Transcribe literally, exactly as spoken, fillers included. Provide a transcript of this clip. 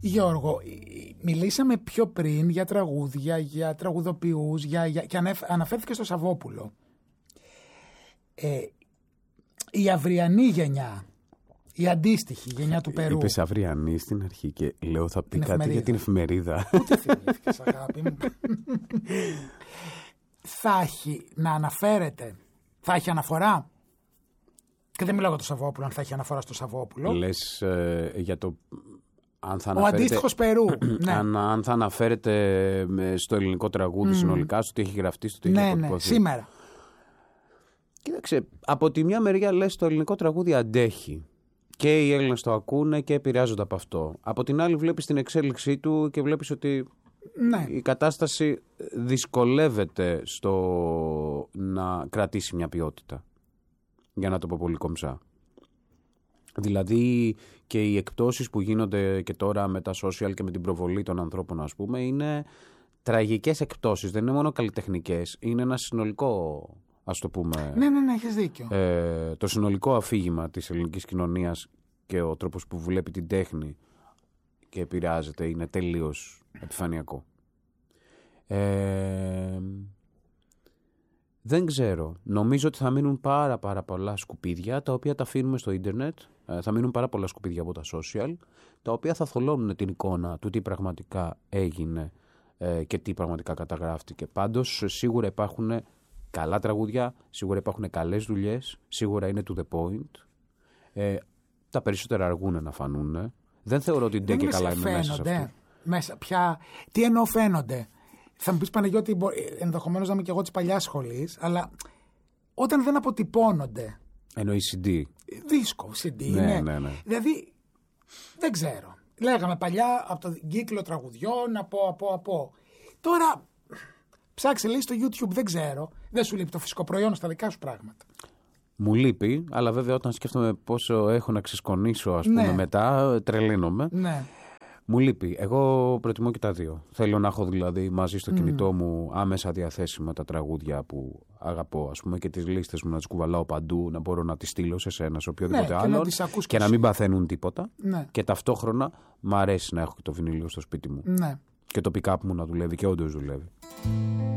Γιώργο, μιλήσαμε πιο πριν για τραγούδια, για τραγουδοποιούς, για, για, και αναφέρθηκε στο Σαββόπουλο. Ε, η αυριανή γενιά, η αντίστοιχη γενιά του Περού. Είπες αυριανή στην αρχή και λέω θα πει κάτι για την εφημερίδα. Ούτε θυμήθηκες, αγάπη μου. Θα έχει να αναφέρεται, θα έχει αναφορά. Και δεν μιλάω για το Σαββόπουλο, αν θα έχει αναφορά στο Σαββόπουλο. Λες ε, για το... Αν θα ο αντίστοιχος Περού. Ναι. Αν, αν θα αναφέρεται στο ελληνικό τραγούδι mm. συνολικά, στο τι έχει γραφτεί, στο τι έχει αποτυπωθεί. Ναι, ναι, σήμερα. Κοίταξε, από τη μια μεριά λες το ελληνικό τραγούδι αντέχει. Και οι Έλληνες το ακούνε και επηρεάζονται από αυτό. Από την άλλη βλέπεις την εξέλιξή του και βλέπεις ότι ναι. η κατάσταση δυσκολεύεται στο να κρατήσει μια ποιότητα. Για να το πω πολύ κομψά. Δηλαδή και οι εκπτώσεις που γίνονται και τώρα με τα social και με την προβολή των ανθρώπων, ας πούμε, είναι τραγικές εκπτώσεις. Δεν είναι μόνο καλλιτεχνικές. Είναι ένα συνολικό, ας το πούμε... Ναι, ναι, ναι, έχεις δίκιο. Ε, το συνολικό αφήγημα της ελληνικής κοινωνίας και ο τρόπος που βλέπει την τέχνη και επηρεάζεται είναι τελείως επιφανειακό. Ε, δεν ξέρω. Νομίζω ότι θα μείνουν πάρα πάρα πολλά σκουπίδια, τα οποία τα αφήνουμε στο ίντερνετ. Ε, θα μείνουν πάρα πολλά σκουπίδια από τα social, τα οποία θα θολώνουν την εικόνα του τι πραγματικά έγινε ε, και τι πραγματικά καταγράφτηκε. Πάντως, σίγουρα υπάρχουν καλά τραγούδια, σίγουρα υπάρχουν καλές δουλειές, σίγουρα είναι to the point. Ε, τα περισσότερα αργούν να φανούν. Δεν θεωρώ ότι ντε και καλά είναι μέσα σε αυτό. Μέσα, πια, τι εννοώ φαίνονται. Θα μου πεις, Παναγιώτη, ενδεχομένως να είμαι και εγώ της παλιάς σχολής, αλλά όταν δεν αποτυπώνονται. Εννοεί σι ντι. Δίσκο, σι ντι, ναι, ναι. ναι, ναι. Δηλαδή, δεν ξέρω. Λέγαμε παλιά από το κύκλο τραγουδιών, από, από, από. Τώρα, ψάξε, λέει, στο YouTube, δεν ξέρω. Δεν σου λείπει το φυσικό προϊόν στα δικά σου πράγματα. Μου λείπει, αλλά βέβαια όταν σκέφτομαι πόσο έχω να ξεσκονίσω, ας πούμε, ναι. μετά, τρελαίνομαι. Ναι. Μου λείπει. Εγώ προτιμώ και τα δύο. Θέλω να έχω δηλαδή μαζί στο mm. κινητό μου άμεσα διαθέσιμα τα τραγούδια που αγαπώ, ας πούμε, και τις λίστες μου να τις κουβαλάω παντού, να μπορώ να τις στείλω σε σένα, σε οποιοδήποτε ναι, άλλο. Και, και, και να μην παθαίνουν τίποτα. Ναι. Και ταυτόχρονα μ' αρέσει να έχω και το βινίλιο στο σπίτι μου. Ναι. Και το pick-up μου να δουλεύει και όντως δουλεύει.